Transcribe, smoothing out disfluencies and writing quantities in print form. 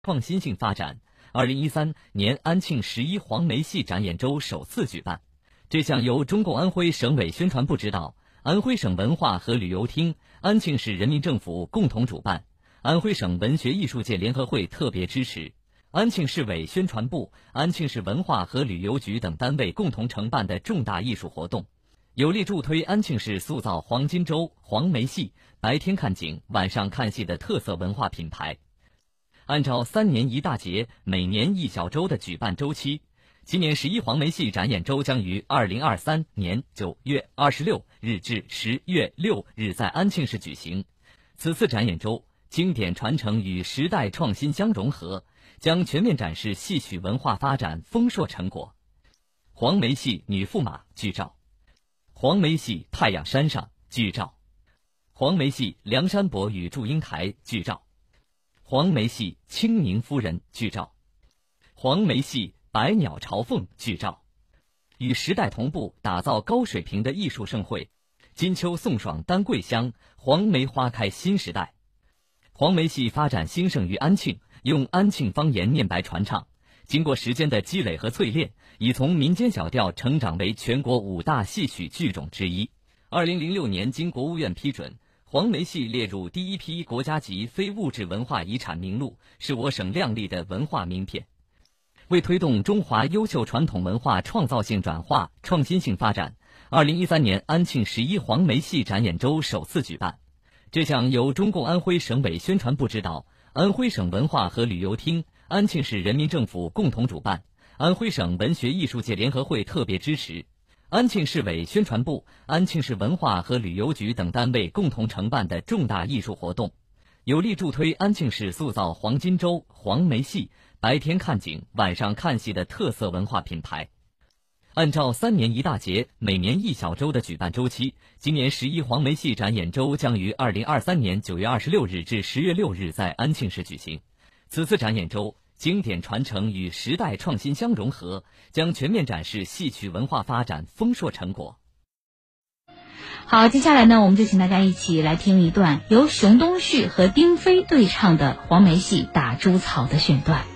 创新性发展2013年安庆11黄梅戏展演周首次举办。这项由中共安徽省委宣传部指导，安徽省文化和旅游厅、安庆市人民政府共同主办，安徽省文学艺术界联合会特别支持，安庆市委宣传部、安庆市文化和旅游局等单位共同承办的重大艺术活动，有力助推安庆市塑造黄金周、黄梅戏白天看景、晚上看戏的特色文化品牌。按照3年一大节、每年一小周的举办周期，今年11黄梅戏展演周将于2023年9月26日至10月6日在安庆市举行。此次展演周经典传承与时代创新相融合，将全面展示戏曲文化发展丰硕成果。黄梅戏女驸马剧照，黄梅戏太阳山上剧照，黄梅戏梁山伯与祝英台剧照，黄梅戏清宁夫人剧照，黄梅戏百鸟朝凤剧照。与时代同步打造高水平的艺术盛会，金秋送爽丹桂香，黄梅花开新时代。黄梅戏发展兴盛于安庆，用安庆方言念白传唱，经过时间的积累和淬炼，已从民间小调成长为全国5大戏曲剧种之一。2006年经国务院批准，黄梅戏列入第一批国家级非物质文化遗产名录，是我省亮丽的文化名片。为推动中华优秀传统文化创造性转化、创新性发展，2013年安庆11黄梅戏展演周首次举办。这项由中共安徽省委宣传部指导，安徽省文化和旅游厅、安庆市人民政府共同主办，安徽省文学艺术界联合会特别支持，安庆市委宣传部、安庆市文化和旅游局等单位共同承办的重大艺术活动，有力助推安庆市塑造黄金周、黄梅戏白天看景、晚上看戏的特色文化品牌。按照3年一大节、每年一小周的举办周期，今年11黄梅戏展演周将于2023年9月26日至10月6日在安庆市举行。此次展演周经典传承与时代创新相融合，将全面展示戏曲文化发展丰硕成果。 好，接下来呢，我们就请大家一起来听一段由熊东旭和丁飞对唱的黄梅戏打猪草的选段。